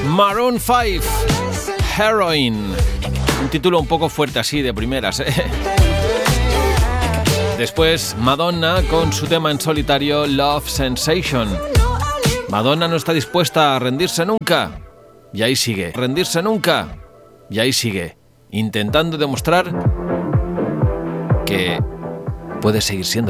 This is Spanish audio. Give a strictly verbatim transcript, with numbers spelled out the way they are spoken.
Maroon five, Heroin. Un título un poco fuerte así de primeras, ¿eh? Después Madonna con su tema en solitario Love Sensation. Madonna no está dispuesta a rendirse nunca. Y ahí sigue. Rendirse nunca. Y ahí sigue. Intentando demostrar que puede seguir siendo